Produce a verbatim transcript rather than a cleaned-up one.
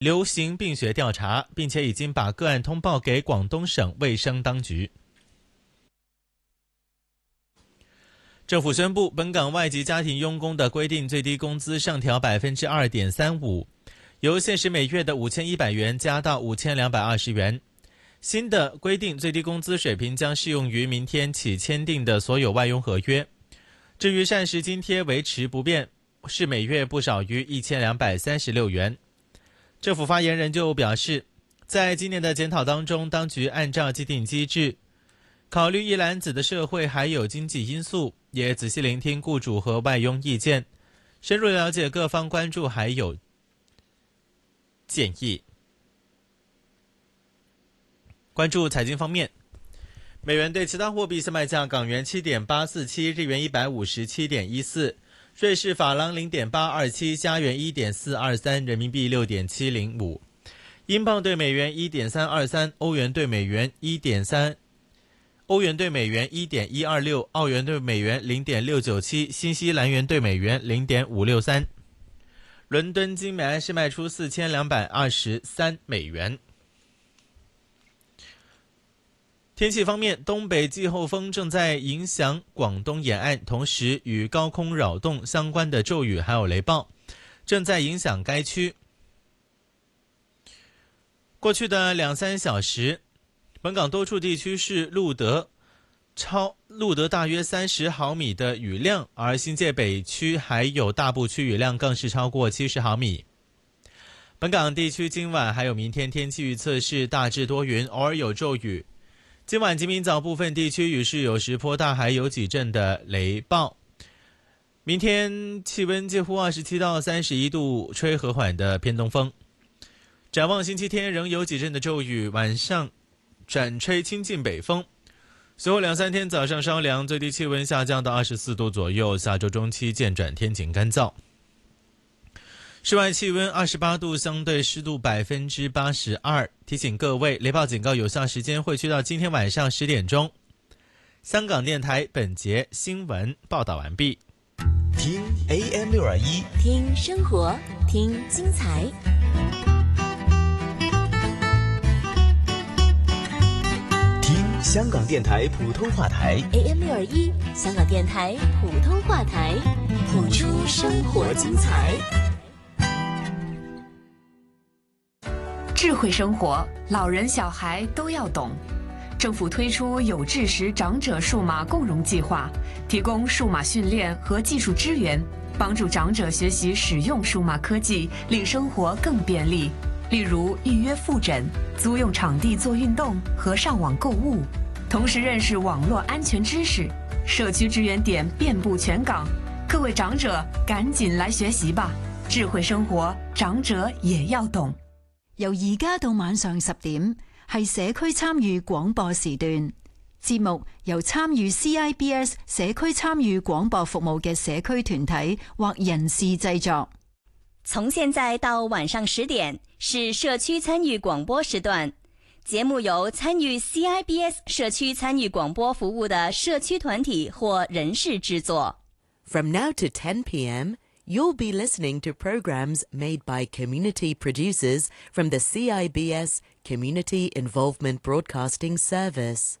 流行病学调查，并且已经把个案通报给广东省卫生当局。政府宣布，本港外籍家庭佣工的规定最低工资上调 百分之二点三五， 由现时每月的五千一百元加到五千两百二十元。新的规定最低工资水平将适用于明天起签订的所有外佣合约。至于膳食津贴维持不变，是每月不少于一千两百三十六元。政府发言人就表示，在今年的检讨当中，当局按照既定机制，考虑一篮子的社会还有经济因素，也仔细聆听雇主和外佣意见，深入了解各方关注还有建议。关注财经方面，美元对其他货币现卖价：港元 七点八四七， 日元 一百五十七点一四， 瑞士法郎 零点八二七， 加元 一点四二三， 人民币 六点七零五， 英镑对美元 一点三二三， 欧元对美元 一点三， 欧元对美元 一点一二六， 澳元对美元 零点六九七， 新西兰元对美元 零点五六三。伦敦金每安士卖出四千两百二十三美元。天气方面，东北季候风正在影响广东沿岸，同时与高空扰动相关的骤雨还有雷暴正在影响该区。过去的两三小时，本港多处地区是录得超录得大约三十毫米的雨量，而新界北区还有大部区雨量更是超过七十毫米。本港地区今晚还有明天天气预测是大致多云，偶尔有骤雨。今晚及明早部分地区雨势有时颇大，还有几阵的雷暴。明天气温介乎二十七到三十一度，吹和缓的偏东风。展望星期天仍有几阵的骤雨，晚上转吹清劲北风。随后两三天早上稍凉，最低气温下降到二十四度左右，下周中期渐转天晴干燥。室外气温二十八度，相对湿度 百分之八十二。 提醒各位，雷暴警告有效时间会去到今天晚上十点钟。香港电台本节新闻报道完毕。 听 A M 六二一， 听生活，听精彩。 听香港电台普通话台 A M 六二一，香港电台普通话台，谱出生活精彩。 智慧生活，老人小孩都要懂。政府推出有志识长者数码共融计划，提供数码训练和技术支援，帮助长者学习使用数码科技，令生活更便利。例如预约复诊、租用场地做运动和上网购物，同时认识网络安全知識。社區支援點遍布全港，各位長者趕緊來學習吧！智慧生活，長者也要懂。 由而家到晚上十點，係社區參與廣播時段。節目由參與 C I B S 社區參與廣播服務嘅社區團體或人士製作。 從現在到晚上十點是社區參與廣播時段，節目由參與 C I B S 社區參與廣播服務的社區團體或人士製作。 From now to ten p.m., you'll be listening to programs made by community producers from the C I B S Community Involvement Broadcasting Service.